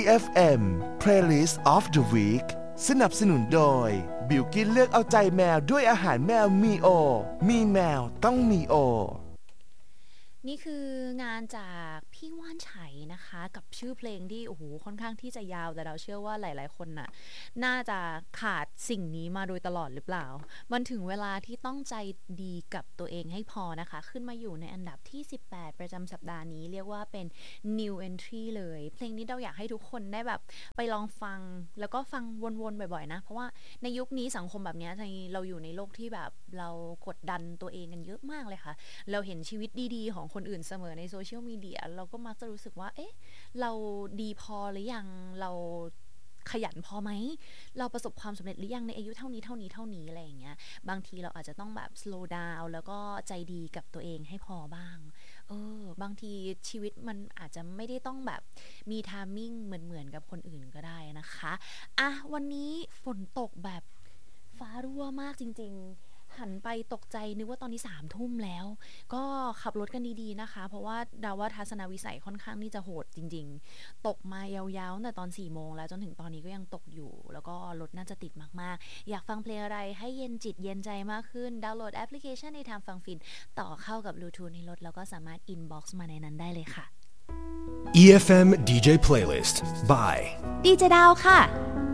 EFM Playlist of the Week สนับสนุนโดยบิลกินเลือกเอาใจแมวด้วยอาหารแมวมีโอมีแมวต้องมีโอนี่คืองานจากพี่ว่านไฉนะคะกับชื่อเพลงที่โอ้โหค่อนข้างที่จะยาวแต่เราเชื่อว่าหลายๆคนน่ะน่าจะขาดสิ่งนี้มาโดยตลอดหรือเปล่ามันถึงเวลาที่ต้องใจดีกับตัวเองให้พอนะคะขึ้นมาอยู่ในอันดับที่18ประจำสัปดาห์นี้เรียกว่าเป็น new entry เลยเพลงนี้เราอยากให้ทุกคนได้แบบไปลองฟังแล้วก็ฟังวนๆบ่อยๆนะเพราะว่าในยุคนี้สังคมแบบนี้เราอยู่ในโลกที่แบบเรากดดันตัวเองกันเยอะมากเลยค่ะเราเห็นชีวิตดีๆของคนอื่นเสมอในโซเชียลมีเดียเราก็มักจะรู้สึกว่าเอ๊ะเราดีพอหรือยังเราขยันพอไหมเราประสบความสำเร็จหรือยังในอายุเท่านี้อะไรอย่างเงี้ยบางทีเราอาจจะต้องแบบ slow down แล้วก็ใจดีกับตัวเองให้พอบ้างบางทีชีวิตมันอาจจะไม่ได้ต้องแบบมีไทมิ่งเหมือนกับคนอื่นก็ได้นะคะอ่ะวันนี้ฝนตกแบบฟ้ารั่วมากจริงๆหันไปตกใจนึกว่าตอนนี้3 ทุ่มแล้วก็ขับรถกันดีๆนะคะเพราะว่าดาว่าทัศนวิสัยค่อนข้างที่จะโหดจริงๆตกมายาวๆตั้งแต่ตอน4 โมงแล้วจนถึงตอนนี้ก็ยังตกอยู่แล้วก็รถน่าจะติดมากๆอยากฟังเพลงอะไรให้เย็นจิตเย็นใจมากขึ้นดาวน์โหลดแอปพลิเคชันในทางฟังฟินต่อเข้ากับบลูทูธในรถแล้วก็สามารถอินบ็อกซ์มาในนั้นได้เลยค่ะ EFM DJ Playlist by ดีเจดาวค่ะ